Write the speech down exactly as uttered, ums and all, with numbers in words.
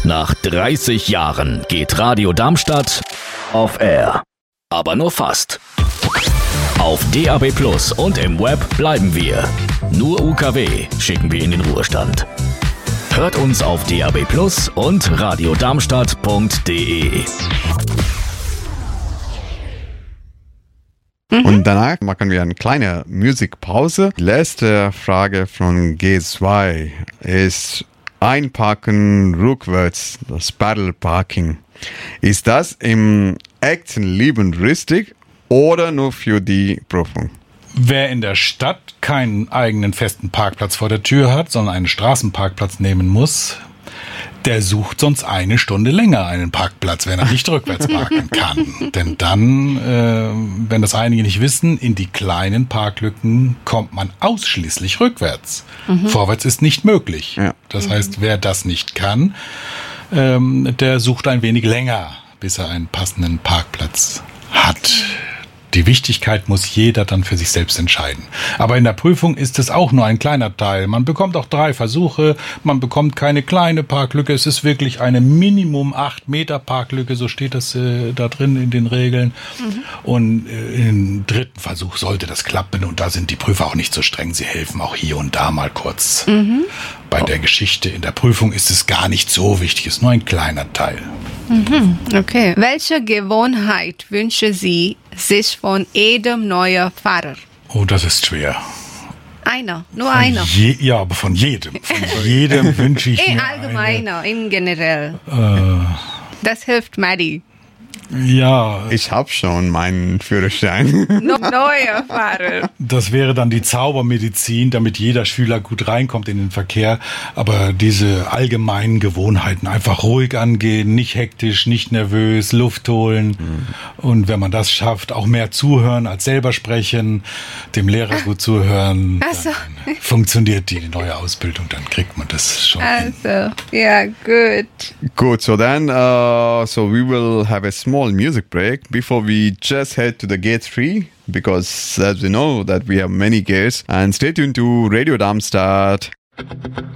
Nach dreißig Jahren geht Radio Darmstadt off air. Aber nur fast. Auf D A B Plus und im Web bleiben wir. Nur U K W schicken wir in den Ruhestand. Hört uns auf D A B Plus und radiodarmstadt punkt de. Und danach machen wir eine kleine Musikpause. Die letzte Frage von G zwei ist Einparken rückwärts, das Paddle Parking. Ist das im echten Leben richtig oder nur für die Prüfung? Wer in der Stadt keinen eigenen festen Parkplatz vor der Tür hat, sondern einen Straßenparkplatz nehmen muss, der sucht sonst eine Stunde länger einen Parkplatz, wenn er nicht rückwärts parken kann. Denn dann, äh, wenn das einige nicht wissen, in die kleinen Parklücken kommt man ausschließlich rückwärts. Mhm. Vorwärts ist nicht möglich. Ja. Das heißt, wer das nicht kann, ähm, der sucht ein wenig länger, bis er einen passenden Parkplatz hat. Die Wichtigkeit muss jeder dann für sich selbst entscheiden. Aber in der Prüfung ist es auch nur ein kleiner Teil. Man bekommt auch drei Versuche, man bekommt keine kleine Parklücke. Es ist wirklich eine Minimum acht Meter Parklücke, so steht das äh, da drin in den Regeln. Mhm. Und äh, im dritten Versuch sollte das klappen und da sind die Prüfer auch nicht so streng. Sie helfen auch hier und da mal kurz. Mhm. Bei der Geschichte in der Prüfung ist es gar nicht so wichtig, es ist nur ein kleiner Teil. Mhm. Okay. Welche Gewohnheit wünschen Sie sich von jedem neuen Fahrer? Oh, das ist schwer. Einer, nur von einer. Je, ja, aber von jedem. Von jedem wünsche ich in mir allgemeiner, eine. in generell. Äh, das hilft Maddie. Ja. Ich habe schon meinen Führerschein. No, neue Fahrer. Das wäre dann die Zaubermedizin, damit jeder Schüler gut reinkommt in den Verkehr. Aber diese allgemeinen Gewohnheiten, einfach ruhig angehen, nicht hektisch, nicht nervös, Luft holen. Mhm. Und wenn man das schafft, auch mehr zuhören als selber sprechen, dem Lehrer gut zuhören, also. dann funktioniert die neue Ausbildung, dann kriegt man das schon Also, ja, gut. Good, so then, uh, so we will have a small music break before we just head to the gate three, because as we know that we have many gates, and stay tuned to Radio Darmstadt.